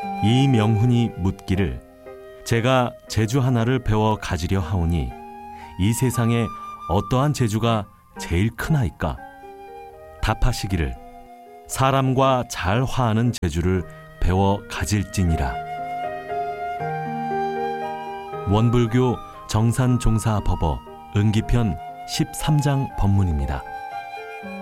이명훈이 묻기를 제가 재주 하나를 배워 가지려 하오니 이 세상에 어떠한 재주가 제일 크나이까? 답하시기를 사람과 잘 화하는 재주를 배워 가질지니라. 원불교 정산종사법어 은기편 13장 법문입니다.